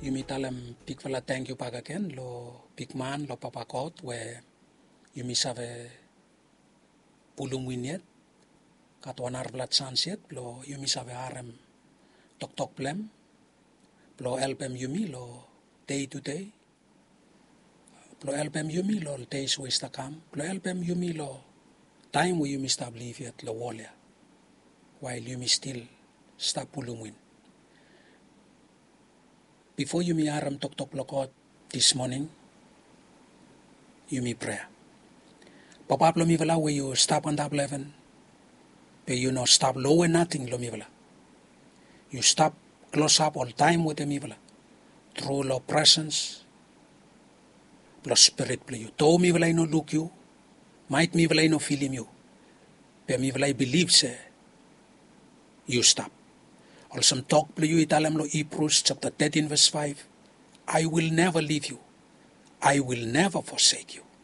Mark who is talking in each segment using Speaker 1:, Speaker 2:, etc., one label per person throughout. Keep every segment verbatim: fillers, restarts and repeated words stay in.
Speaker 1: Yumi talem pikvala thank you pagaken lo pikman lo papakot we yumi save pulung winyet katwanar vlat sanset lo yumi save arem tok tok plem lo elpem yumi lo day to day lo elpem yumi lo days we sta kam lo elpem yumi lo time we yumi stab live yet lo wolia while yumi still sta pulung win. Before you may aram tok tok lokot this morning, you may prayer. Papa lo mi vala where you stop on top eleven, where you no stop low and nothing lo mi vala. You stop close up all time with the mi vala. Through lo presence, lo spirit play you. To mi vala no look you, might mi vala no feel him you. Pe mi vala believe say, you stop. Also talk play you italam lo Hebrews chapter thirteen verse five. I will never leave you. I will never forsake you.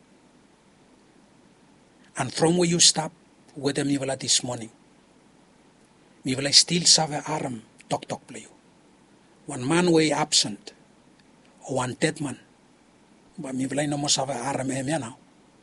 Speaker 1: And from where you stop, with the mivala this morning, mivala still save aram talk talk play you. One man way absent, or one dead man, but mivala no mo save aram emya now.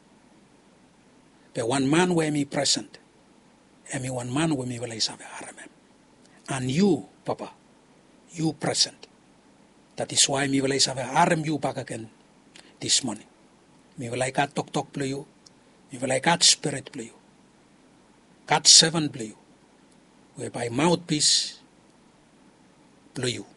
Speaker 1: But one man way me present, emi one man way mivala save aram em. And you, Papa, you present. That is why mi walay sabi aram you back again this morning. Mi walay kat tok tok play you. Mi walay kat spirit play you. Kat seven play you. Whereby mouthpiece play you.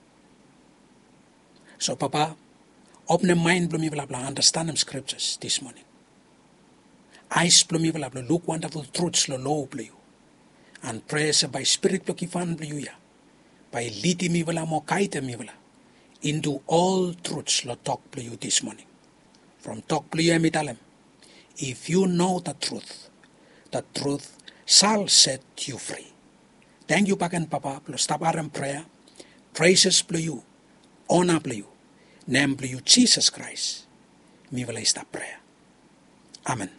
Speaker 1: So Papa, open the mind blow mi wala bla understand them scriptures this morning. Eyes blow mi wala bla look wonderful truths lo low play you. And pray sa by spirit lo kifan bliyo ya. By liti mi wala mo kaite mi wala. Into all truths lo talk bliyo this morning. From talk bliyo mi talem. If you know the truth, the truth shall set you free. Thank you pakan Papa. Lo stop aram prayer. Praises bliyo. Honor bliyo. Name bliyo Jesus Christ. Mi wala stop prayer. Amen.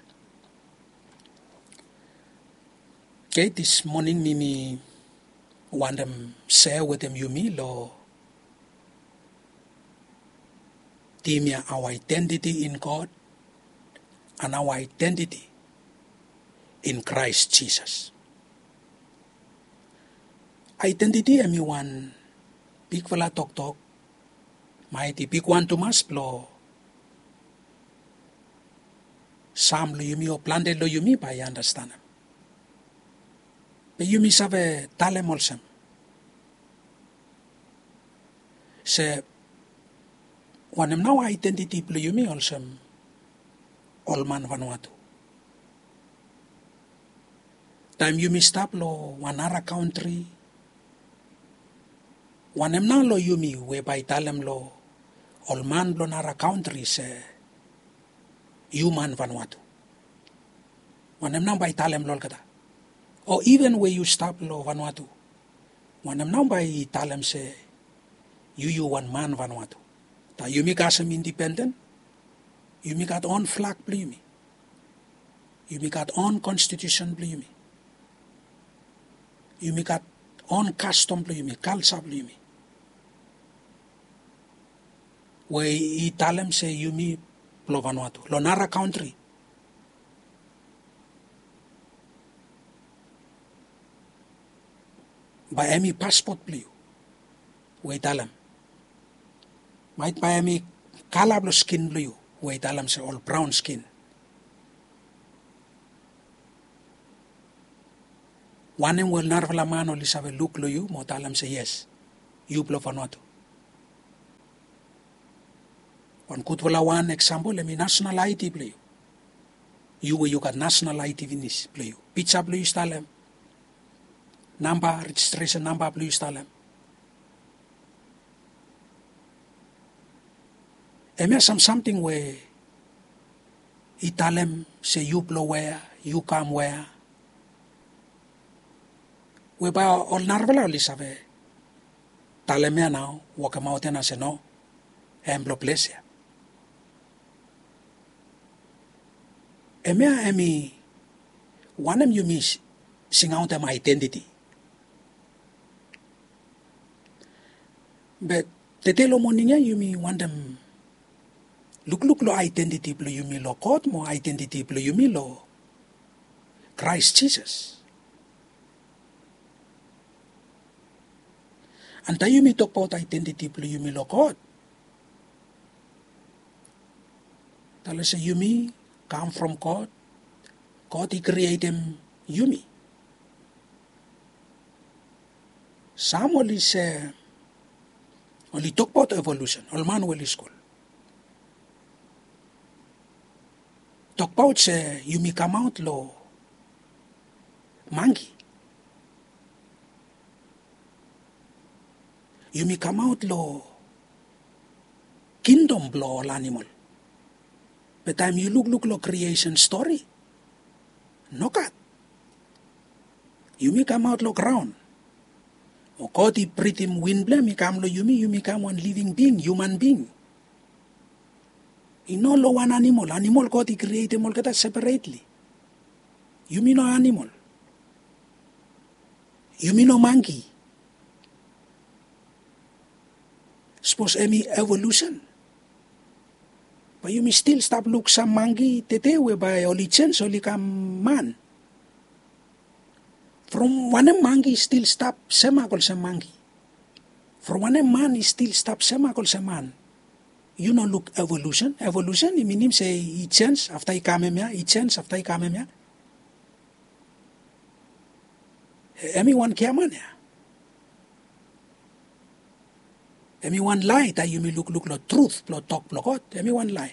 Speaker 1: Okay, this morning Mimi want them share with them you me lo timia our identity in God and our identity in Christ Jesus. Identity emi one big fella talk talk mighty big one to mas lo Sam lo yumi o planted lo yumi by understand. But you sabe talem olsem. Se wanem now identity plu yumi olsem olman Vanuatu. Time yumi stop lo wanara country. Wanem now lo yumi whereby talem lo olman lo nara country se human Vanuatu. Wanem now by talem lo kata. Or even where you stop lo Vanuatu. Wanam now by talem say you you one man Vanuatu. Ta you make us independent. You make our own flag blue me. You make our own constitution blue me. You make our own custom blue me, culture blue me. Where I talem say you me lo Vanuatu. Lo nara country. By any passport blue, wait alam. Might by any color skin blue, wait alam say all brown skin. One will narvala man or lisave look lo you, motalam say yes, you blow Vanuatu. One could wala one example, let me national I T blue. You you got national I T vinis blue. Pizza blue stalem. Number, registration number, blue stalem. And some something where italem say you blow where, you come where. Whereby all narvala lisave. Talemia now, walk a mountain and say no, and blow place here. Emea emi, one of you miss sing out my identity. But Tetelo morning yumi wandam look-look lo identity plo yumi lo God mo identity plo yumi lo Christ Jesus. And tayo yumi talk about identity plo yumi lo God. Tala sa yumi come from God. God he created yumi. Some only say only talk about evolution. All man will school. Talk about say yumi come out lo monkey. Yumi come out lo kingdom blow all animal. By the time you look look lo creation story, no cat. Yumi come out lo ground. O God he breathe him wind blame, he come lo yumi, yumi come one living being, human being. He no lo one animal. Animal God he create them all kata separately. Yumi no animal. Yumi no monkey. Suppose any evolution. But you may still stop look some monkey tete whereby only chance only come man. From one monkey still stop sema kol sa monkey. From one man is still stop sema kol sa man. You know look evolution. Evolution it means say he change after he come here, he change after he come here. Everyone care man ya. Everyone lie that you may look look lo truth, lo talk, lo God. Everyone lie.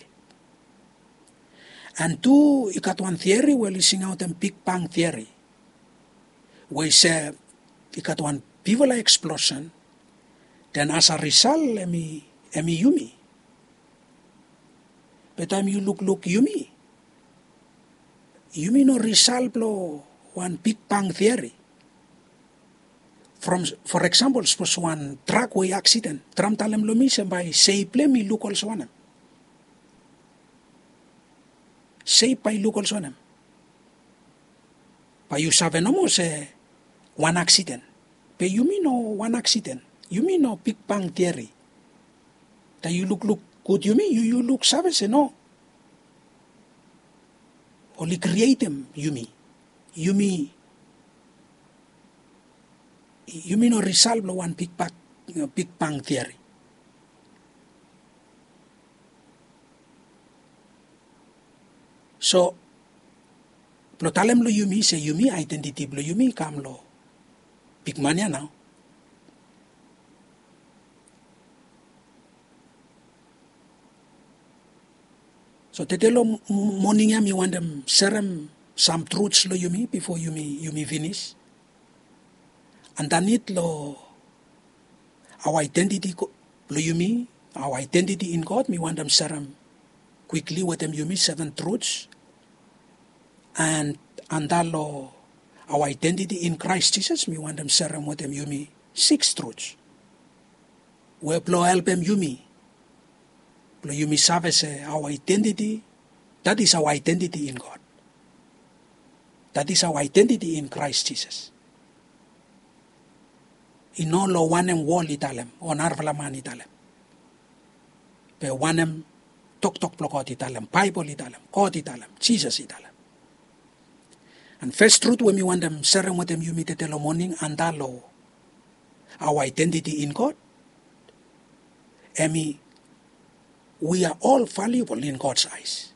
Speaker 1: And two, you got one theory where you sing out a Big Bang theory. Where you say you got one pivotal explosion, then as a result, emi emi yumi. But time you look look yumi. Yumi no result lo one Big Bang theory. From, for example, suppose one trackway accident, tram talem lumisem by say play me look also one. Say by look also one. But you have no more say one accident. But you mean no one accident. You mean no Big Bang theory. That you look look good. You mean you you look savage no. Only create them. You mean you mean. You mean no resolve one Big Bang, you know, Big Bang theory. So, plotalem lo yumi say yumi identity lo yumi kam lo Big Man ya now. So tetelo morning ya mi want them serum some truths lo yumi before yumi yumi finish. Underneath lo our identity lo yumi, our identity in God, me want them serum quickly with them yumi seven truths. And and that lo our identity in Christ Jesus, me want them serum with them yumi six truths. We plo help them yumi. Plo yumi sabe say our identity, that is our identity in God. That is our identity in Christ Jesus. Ino lo wanem wall italem, onar vlaman italem. Pe wanem tok tok plokot italem, Bible italem, God italem, Jesus italem. And first truth when we want them serum with them you meet the morning and that lo our identity in God. Emi, we are all valuable in God's eyes.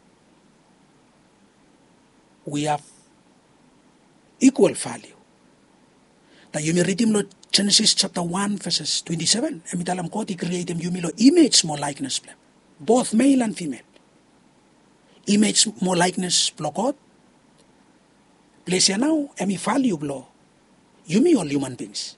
Speaker 1: We have equal value. That you may read him lo Genesis chapter one verses twenty-seven. Emi dalam God he created you lo image more likeness plan. Both male and female. Image more likeness blo God. Place ya now emi value blo. You me all human beings.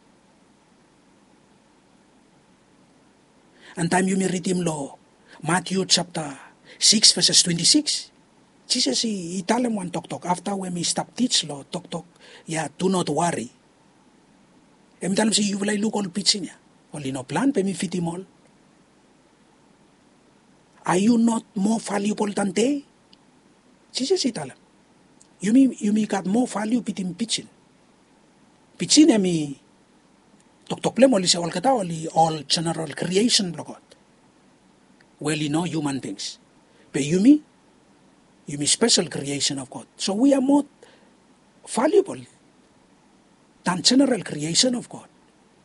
Speaker 1: And time you may read him lo Matthew chapter six verses twenty-six. Jesus he, he tell him one talk talk after when we stop teach lo talk talk. Yeah, do not worry. Emi dalam si you will look all pitching ya. Only no plan pe mi fit him all. Are you not more valuable than they? Jesus he tell him. You mean you mean got more value with him pitching. Pitching emi Tok-tok plem oli se all kata oli all general creation blo God. Well, you know, human beings. But you me, you me special creation of God. So we are more valuable than general creation of God.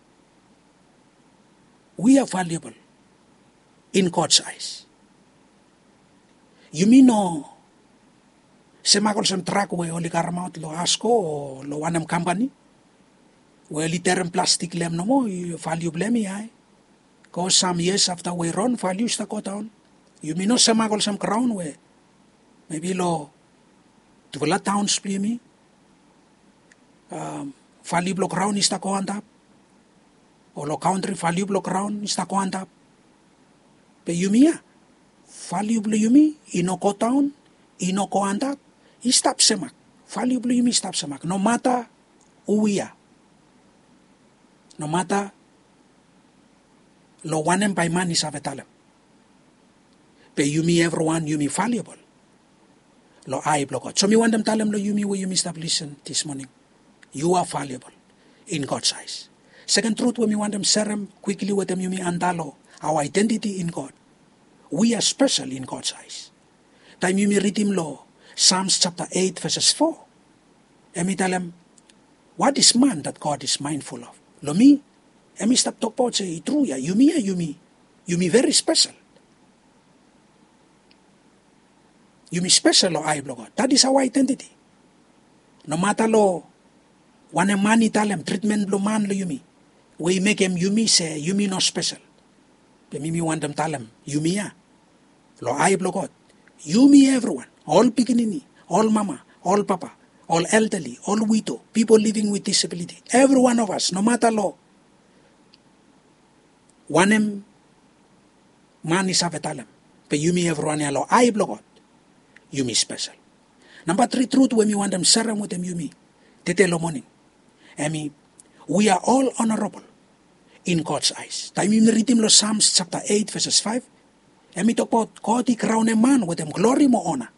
Speaker 1: We are valuable in God's eyes. You mean no semakol sem track we oli karamaut lo asko o lo wanem company? We literem plastic lem no mo, value blemi ay. Cause some years after we run, value sta ko down. You mean no semakol sem crown we. Maybe lo tuwala towns plimi. Um, value block crown is ta ko andap. O lo country value block crown is ta ko andap. Pe yumi ya. Value blo yumi, ino ko town, ino ko andap, istap semak. Value blo yumi istap semak. No matter who we are. No matter lo wanem by man is avetalem. Pe yumi everyone, yumi valuable. Lo I blo God. So mi want them talem lo yumi we yumi stop listen this morning. You are valuable in God's eyes. Second truth when we want them serem quickly with them yumi andalo. Our identity in God. We are special in God's eyes. Time you read him law, Psalms chapter eight verses four. Emi tell him, what is man that God is mindful of? Lo me, emi stop talk about say, true ya, you me, you me, you me very special. You me special lo I God. That is our identity. No matter lo, one a man tell him, treatment lo man lo you me. We make him you me say, you me no special. But me want them tell him, you me ya. Lo I God. You me everyone, all beginning, all mama, all papa, all elderly, all widow, people living with disability. Every one of us, no matter law. One em man is avetalem. But you me everyone ya lo I God. You me special. Number three truth when we want them serum with them you me. Tetelo morning. I mean, we are all honorable in God's eyes. Time you read him lo Psalms chapter eight verses five. And we talk about God he crown a man with them glory mo honor.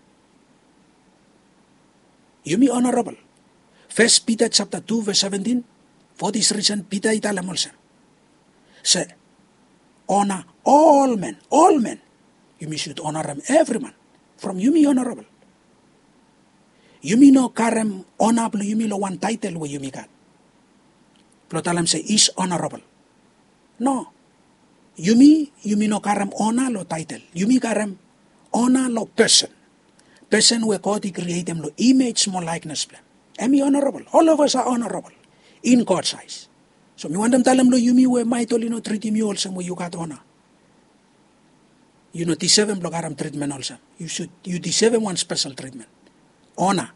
Speaker 1: You me honorable. First Peter chapter two verse seventeen. For this reason Peter italam also. Say, honor all men, all men. You me should honor them, every man. From you me honorable. You me no karem honorable, you me lo one title where you me got. Plotalam say is honorable. No. You me, you me no karem honor lo title. You me karem honor lo person. Person where God he create them lo image more likeness plan. Am I honorable? All of us are honorable in God's eyes. So me want them tell them lo you me where my tol you know treat him you also where you got honor. You know deserve him lo karam treatment also. You should you deserve one special treatment. Honor.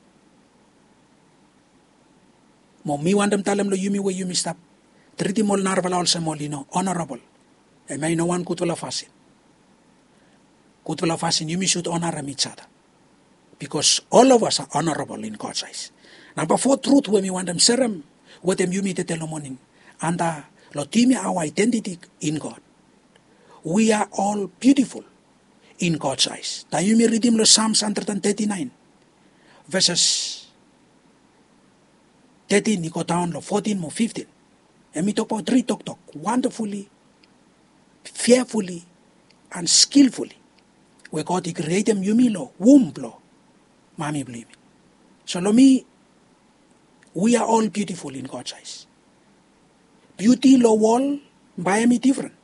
Speaker 1: Mo me want them tell them lo you me where you me stop. Treat him all narval also mo you know honorable. And may no one could well fasten. Could well fasten, you should honor each other. Because all of us are honorable in God's eyes. Number four truth when we want them serum, what them you meet at the morning. And uh, lotimi our identity in God. We are all beautiful in God's eyes. Now you may read him the Psalms one thirty-nine. Verses thirteen, you go down to fourteen more fifteen. And we talk about three talk talk. Wonderfully, fearfully and skillfully. Where God he create them you me lo womb lo mommy believe me. So lo me we are all beautiful in God's eyes. Beauty lo wall by me different.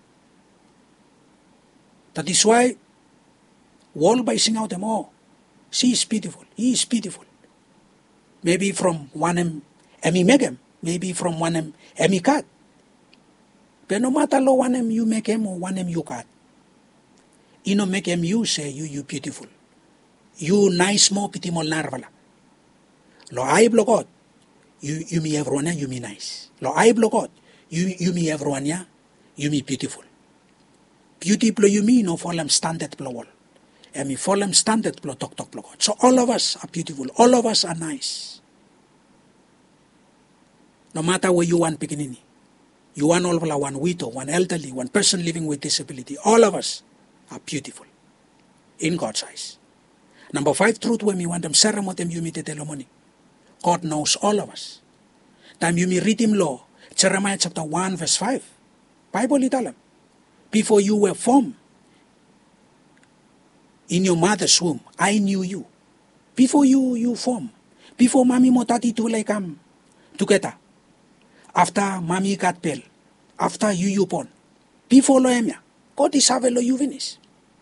Speaker 1: That is why wall by sing out them all. She is beautiful. He is beautiful. Maybe from one em emi megem. Maybe from one em emi cat. But no matter lo one em you make him or one em you cat. You know make him you say you you beautiful. You nice mo piti mo narvala. Lo I blo God. You you me everyone ya you me nice. Lo I blo God. You you me everyone ya you me beautiful. Beauty blo you me no folem standard blo wall. And me folem standard blo tok tok blo God. So all of us are beautiful. All of us are nice. No matter where you want beginning. You want all of one widow, one elderly, one person living with disability. All of us are beautiful in God's eyes. Number five truth when we want them serum them you meet the morning. God knows all of us. Time you me read him law, Jeremiah chapter one verse five. Bible italam. Before you were formed in your mother's womb, I knew you. Before you you formed. Before mami mo tati tulay kam together. After mami got pale. After you you born. Before lo emya. God is have lo you finish.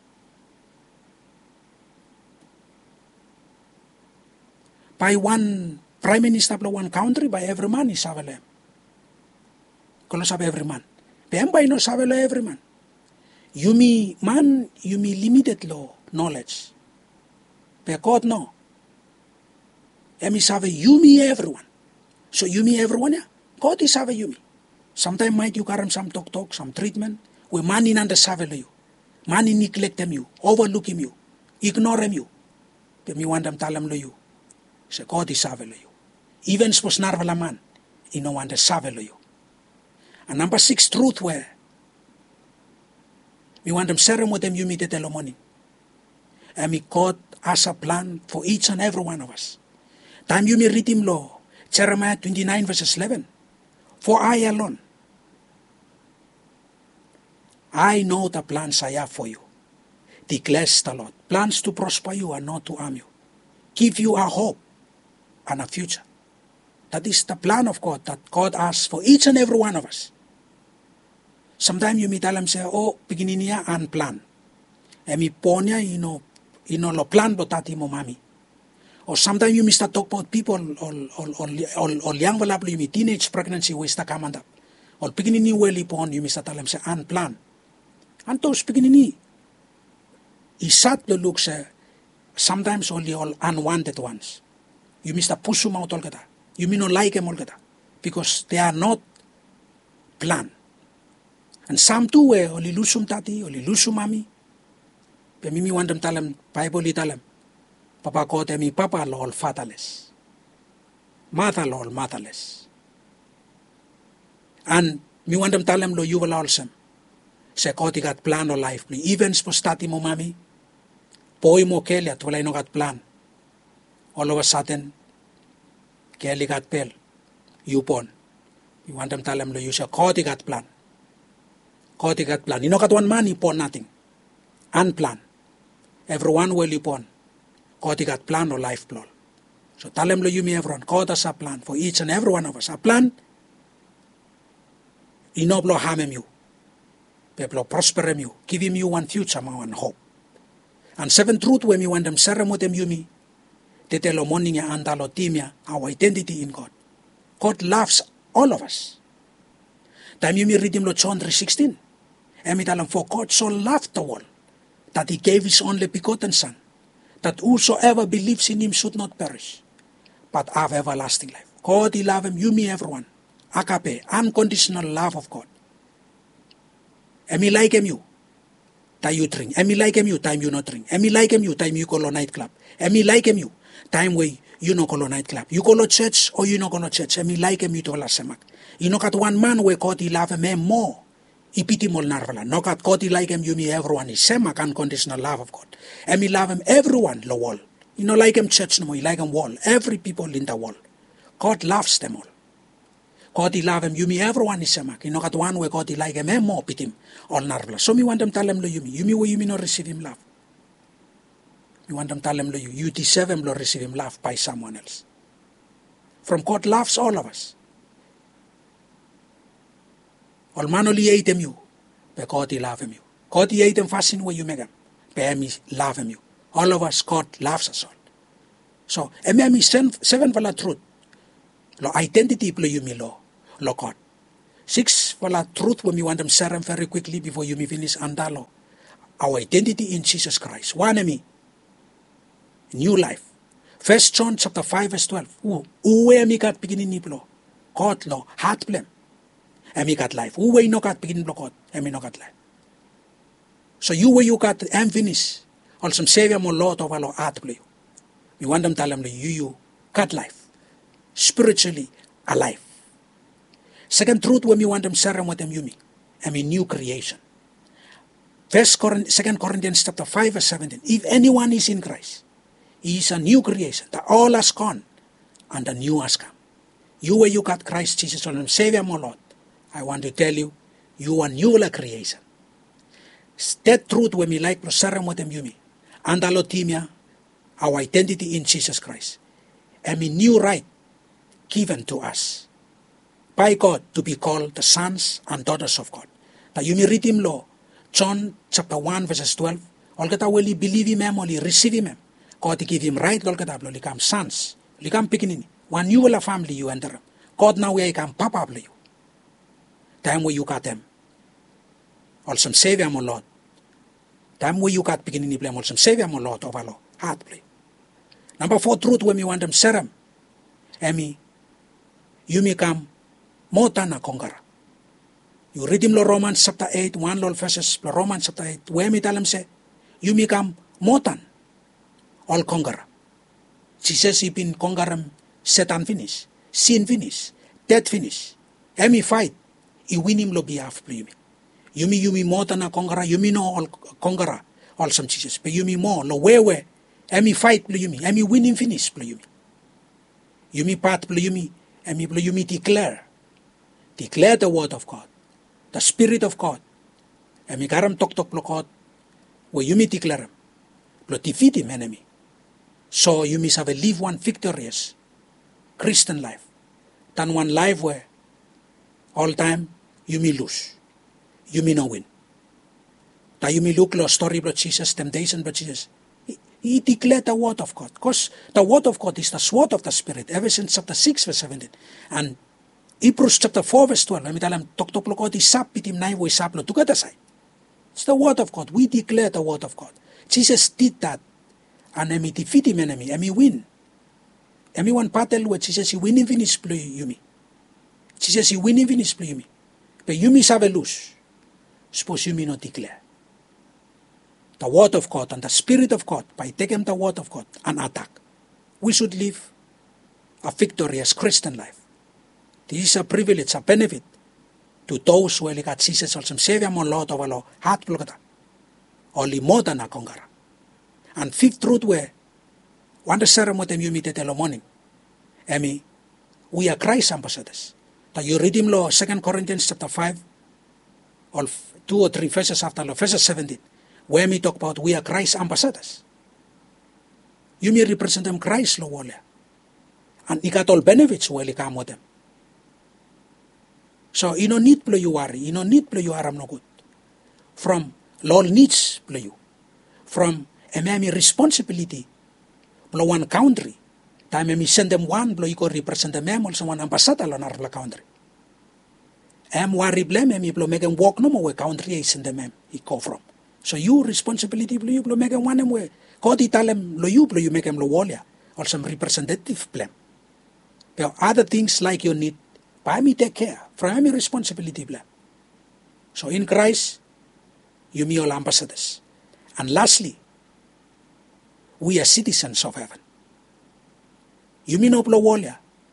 Speaker 1: By one prime minister of one country, by every man is have lo. Kalau sabe every man. But by no sabe lo every man. You me man, you me limited lo knowledge. But God no. Emi sabe you me everyone. So you me everyone ya. God is sabe you me. Sometimes might you carry some talk talk, some treatment. We man in under sabe lo you. Man in neglect them you, overlook him you, ignore him you. But me want them tell them lo you. So God is sabe lo you. Even suppose narvala man, you know want to sabe lo you. And number six truth where we want them share with them you meet the morning. And me God has a plan for each and every one of us. Time you may read him law, Jeremiah twenty-nine verses eleven. For I alone, I know the plans I have for you, declares the Lord. Plans to prosper you and not to harm you. Give you a hope and a future. That is the plan of God that God has for each and every one of us. Sometimes you may tell them, say, oh, beginning niya unplanned. E mi po niya, you know, you know, lo plan lo tati mo mami. Or sometimes you may start talk about people, or, or, or, or, or young valablo, you may teenage pregnancy, we start coming up. Or beginning ni well upon, you may start tell them, say, unplanned. And those beginning ni, isat lo look, say, sometimes only all unwanted ones. You may start push them out all kata. You may not like them all kata. Because they are not planned. And some too were only lusum tati, only lusum mami. But me want them tell them, Bible tell them, Papa called me Papa lol fatherless. Mother lol motherless. And me want them tell them lo you will also. Say God got plan of life. Even suppose tati mo mami, boy mo Kelly at wala no got plan. All of a sudden, Kelly got pale. You born. You want them tell them lo you say God got plan. God got plan. You know got one man he born nothing. Unplanned. Everyone will you born. God got plan or life plan. So tell them lo you me everyone. God has a plan for each and every one of us. A plan. He no blow harm him you. People prosper him you. Give him you one future, one hope. And seven truth when you want them share with them you me. They tell morning ya andalo timia our identity in God. God loves all of us. Time you me read him lo John three sixteen. And me tell them for God so loved the world that he gave his only begotten son, that whosoever believes in him should not perish, but have everlasting life. God he love him, you me everyone. Agape, unconditional love of God. And me like him you, time you drink. And me like him you, time you not drink. And me like him you, time you go to nightclub. And me like him you, time where you no go to nightclub. You go to church or you no go to church. And me like him you to la semak. You know got one man where God he love him more. Ipiti mol narvala. No got God he like him you me everyone. Is semak unconditional love of God. And me love him everyone the wall. You know like him church no more. You like him wall. Every people in the wall. God loves them all. God he love him, you me everyone is semak. You know got one way God he like him, more pit him, all narvala. So me want them tell him lo you me. You me where you me not receive him love. You want them tell him lo you. You deserve him lo receive him love by someone else. From God loves all of us. All man only hate him you. But God he love him you. God he hate him fasting where you make him. But me love him you. All of us, God loves us all. So, and me seven vala truth. Lo identity lo you me lo. Lo God. Six vala truth when we want them share them very quickly before you me finish andalo. Our identity in Jesus Christ. One me. New life. First John chapter five verse twelve. Uwe mi kat beginning ni lo. God lo heart blem. And me got life. Uwe no kat beginning lo God. And me no got life. So you where you got and finish. Also Savior mo Lord of our heart blem. We want them tell them you you got life. Spiritually alive. Second truth when we want them share with them you me. I mean new creation. First Corinthians, Second Corinthians chapter five verse seventeen. If anyone is in Christ, he is a new creation. The all has gone and the new has come. You where you got Christ Jesus on him, Savior my Lord. I want to tell you, you are new creation. That truth when me like prosaram with them yumi. Andalotimia, our identity in Jesus Christ. And a new right given to us by God to be called the sons and daughters of God. Now you may read him law, John chapter one verses twelve. All kata will believe him or receive him. God give him right, all kata will become sons, become beginning. When you will a family you enter. God now we come papa you. Time where you got them. Also Savior my Lord. Time where you got beginning to blame also Savior my Lord of our Lord. Heart play. Number four truth when we want them serum. Emi, you become more than a conqueror. You read him lo Romans chapter eight, one Lord verses Romans chapter eight, where me tell him say, you become more than all conqueror. Jesus he been conqueror Satan finish, sin finish, death finish. Emi fight, he win him lo behalf of you. You me you me more than a conqueror, you me no all conqueror, all some Jesus, but you me more, lo where where, emi fight play you me, emi win him finish play you me. You me part play you me, emi play you me declare, declare the word of God, the Spirit of God, emi garam tok tok plo God, where you me declare him, plo defeat him enemy. So you must have a live one victorious Christian life, than one life where all time you may lose. You may not win. That you may look at the story of Jesus, temptation of Jesus. He, he declared the word of God. Because the word of God is the sword of the Spirit. Ever since chapter six verse seventeen. And Hebrews chapter four verse twelve. Let me tell him, tok tok lo God, isap pitim na iwo isap lo together say. It's the word of God. We declare the word of God. Jesus did that. And he defeat him enemy. And he win. And he one battle where Jesus he win in finish play you me. Jesus he win in finish play you me. But you me have a lose. Suppose you may not declare the word of God and the Spirit of God by taking the word of God and attack. We should live a victorious Christian life. This is a privilege, a benefit to those who got Jesus as Savior, my Lord of our Lord, heart plugada, only more than a conqueror. And fifth truth where one the ceremony you meet at the morning, Emi, we are Christ ambassadors. That you read him law, Second Corinthians chapter five, or two or three verses after law, verses seventeen, where we talk about we are Christ ambassadors. You may represent them Christ law, and you got all benefits while you come with them. So you don't need play you worry, you don't need play you aram no good. From law needs play you. From a memi responsibility, blow one country. Time me send them one blow you go represent them mem also one ambassador on our country. Am worry blame me blow make them walk no more country is in the mem he go from. So you responsibility blow you blow make them one them way. God tell them lo you blow you make them lo walia or some representative blame. But other things like you need, by me take care. From me responsibility blame. So in Christ, you me all ambassadors. And lastly, we are citizens of heaven. You mean no blow walia.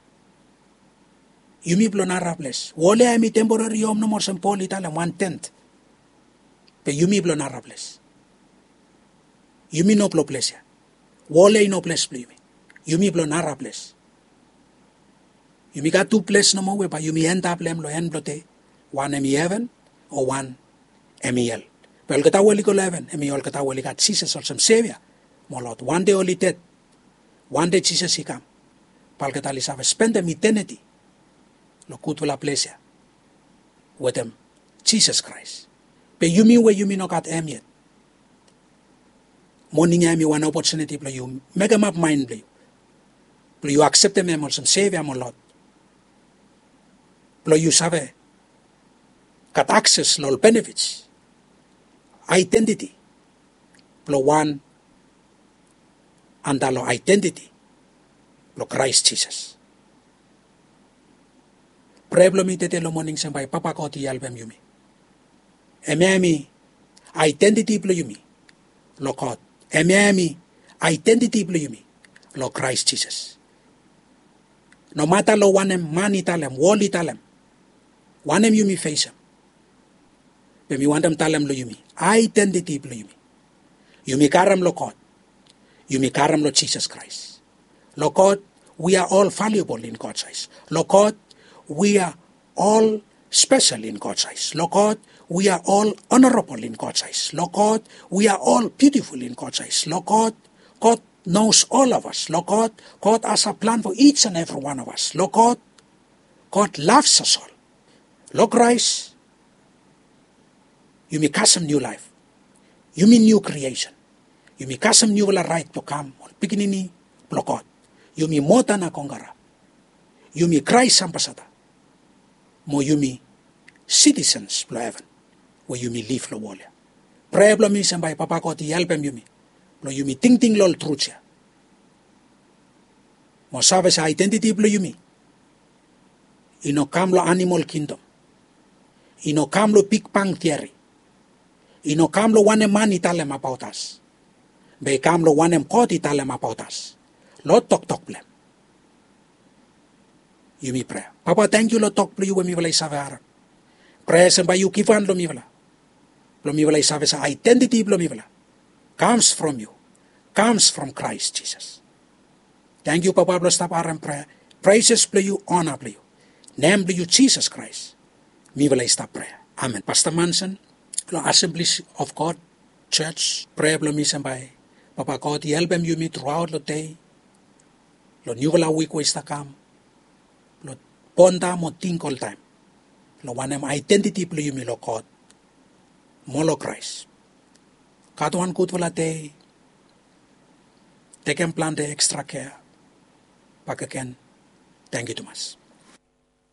Speaker 1: You mean blow narables. Walia mi temporary yom no more some polital and one tenth. But you mean blow narables. You mean no blow pleasure. Walia no place play me. You mean blow narables. You mean got two places no more, but you mean end up lem lo end blote. One emi heaven or one emi hell. But kata wali ko heaven, emi all kata wali got Jesus or some savior. My Lord, one day only dead. One day Jesus he come. Palkatali have spend them eternity. Lo kutula pleasure with them, Jesus Christ. But you mean where you mean not got em yet. Morning I me one opportunity play you make them up mind play. Play you accept them as some savior, my Lord. Play you have got access to all benefits. Identity. Play one and the identity lo Christ Jesus. Problem ite te lo morning sambay papa ko ti album yumi. Emiami identity plo yumi lo God. Emiami identity plo yumi lo Christ Jesus. No matter lo wanem mani talem, wali talem, wanem yumi face him. But me want them talem lo yumi. Identity plo yumi. Yumi karam lo God. Yumi karam lo Jesus Christ. Lord God, we are all valuable in God's eyes. Lord God, we are all special in God's eyes. Lord God, we are all honorable in God's eyes. Lord God, we are all beautiful in God's eyes. Lord God, God knows all of us. Lord God, God has a plan for each and every one of us. Lord God, God loves us all. Lord Christ, you make us a new life. You mean new creation. You make us a new right to come. Beginning, Lord God. You mean more than a conqueror. You mean Christ ambassador. More you mean citizens of heaven. Where you may live lo wolia. Pray blo mi sambay papa ko ti help you me. Lo you me ting ting lol truth ya. Mo sabe sa identity blo you me. Ino kam lo animal kingdom. Ino kam lo Big Bang theory. Ino kam lo one man italem about us. Be kam lo one ko italem about us. Lo tok tok blem. You me pray. Papa thank you lo tok blo you me wala sabe. Pray sambay you kifan lo mi wala. Lo mi wala sabe sa identity lo mi wala. Comes from you. Comes from Christ Jesus. Thank you Papa blo stop aram prayer. Praises blo you, honor blo you. Name blo you Jesus Christ. Mi wala stop prayer. Amen. Pastor Manson, lo Assemblies of God Church, pray blo mi sambay. Papa God help you me throughout the day. Lo new wala week wa sta kam. Lo ponda mo think all time. Lo one identity blo you me lo God. Molo Christ. Katuan kut wala te. Teken plan de extra care. Pakaken. Thank you Thomas.